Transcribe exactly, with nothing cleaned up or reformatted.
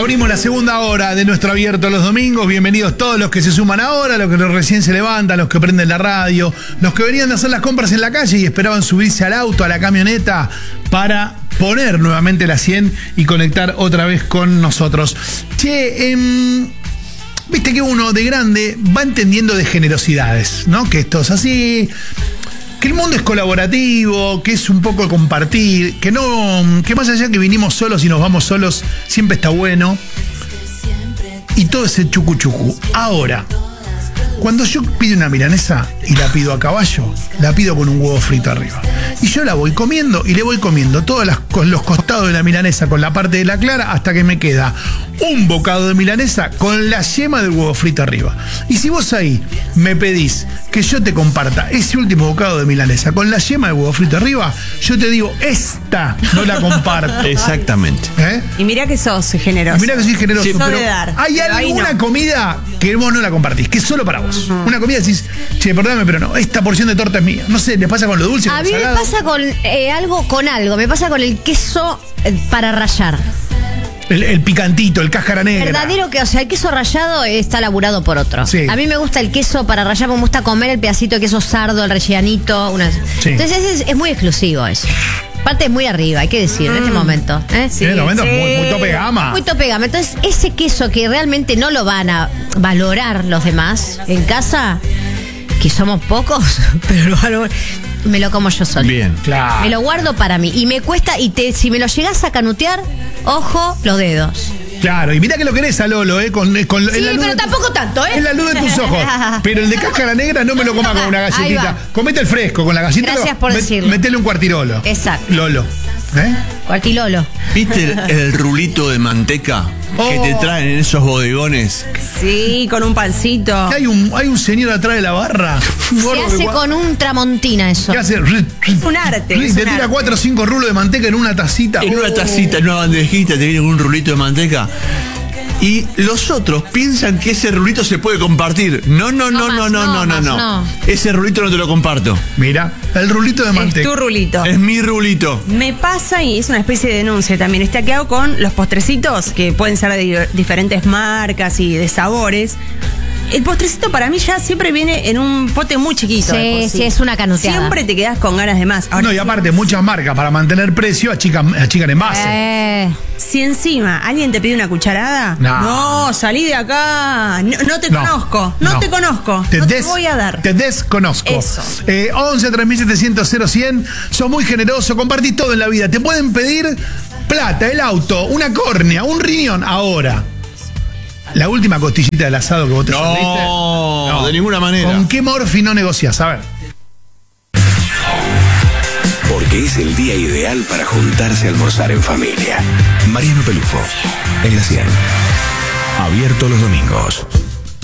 Abrimos la segunda hora de nuestro abierto los domingos. Bienvenidos todos los que se suman ahora, los que recién se levantan, los que prenden la radio, los que venían de hacer las compras en la calle y esperaban subirse al auto, a la camioneta, para poner nuevamente la cien y conectar otra vez con nosotros. Che, eh, viste que uno de grande va entendiendo de generosidades, ¿no? Que esto es así, que el mundo es colaborativo, que es un poco compartir, que no, que más allá que vinimos solos y nos vamos solos, siempre está bueno. Y todo ese chucu chucu. Ahora, cuando yo pido una milanesa y la pido a caballo, la pido con un huevo frito arriba. Y yo la voy comiendo y le voy comiendo todos las, los costados de la milanesa con la parte de la clara hasta que me queda un bocado de milanesa con la yema del huevo frito arriba. Y si vos ahí me pedís que yo te comparta ese último bocado de milanesa con la yema del huevo frito arriba, yo te digo, esta no la comparto. Exactamente. ¿Eh? Y mirá que sos generoso. Y mirá que soy generoso. Sí, pero de dar. hay Pero alguna no. comida que vos no la compartís, que es solo para vos. Uh-huh. Una comida decís, che, perdóname, pero no, esta porción de torta es mía. No sé, ¿les pasa con lo dulce? A mí me pasa con eh, algo con algo. Me pasa con el queso eh, para rallar. El, el picantito, el cáscara negra. Verdadero que, o sea, el queso rallado está laburado por otro. Sí. A mí me gusta el queso para rallar, me gusta comer el pedacito de queso sardo, el rellenito. Una... Sí. Entonces es, es muy exclusivo eso. Aparte es muy arriba, hay que decir, mm. en este momento. ¿eh? Sí, en este momento sí. muy, muy tope gama. Muy tope gama. Entonces ese queso que realmente no lo van a valorar los demás en casa, que somos pocos, pero lo me lo como yo solo. Bien, claro. Me lo guardo para mí. Y me cuesta, y te, si me lo llegás a canutear, ojo, los dedos. Claro, y mira que lo querés a Lolo, ¿eh? Con, con, sí, la luz pero de, tampoco tanto, ¿eh? Es la luz de tus ojos. Pero el de cáscara negra no me lo coma con una galletita. Comete el fresco con la galletita. Gracias por met, decirlo. Metele un cuartirolo. Exacto. Lolo. ¿Eh? Cuartilolo. ¿Viste el, el rulito de manteca oh. que te traen en esos bodegones? Sí, con un pancito. Hay un, hay un señor atrás de la barra. Se hace con un tramontina eso. ¿Qué hace? Es un arte. Y es te un tira arte. cuatro o cinco rulos de manteca en una tacita. En oh. una tacita, en una bandejita, te viene con un rulito de manteca. Y los otros piensan que ese rulito se puede compartir. No, no, no, no, no, no, no, no, no. Ese rulito no te lo comparto. Mira, el rulito de manteca. Es tu rulito. Es mi rulito. Me pasa, y es una especie de denuncia también, está que hago con los postrecitos, que pueden ser de diferentes marcas y de sabores. El postrecito para mí ya siempre viene en un pote muy chiquito. Sí, sí, sí, es una canuteada. Siempre te quedas con ganas de más. Ahora, no, y aparte, muchas marcas para mantener precio achican, achican envase. Eh. Si encima alguien te pide una cucharada, no, no salí de acá. No, no te no, conozco, no, no te conozco. Te no des, te voy a dar. Te desconozco. Eso. Eh, once, tres mil setecientos, cero cien. Sos muy generoso, compartís todo en la vida. Te pueden pedir plata, el auto, una córnea, un riñón. Ahora, la última costillita del asado que vos te no, serviste. No, de ninguna manera. ¿Con qué morfi no negociás? A ver. Porque es el día ideal para juntarse a almorzar en familia. Mariano Pelufo, en la cien. Abierto los domingos.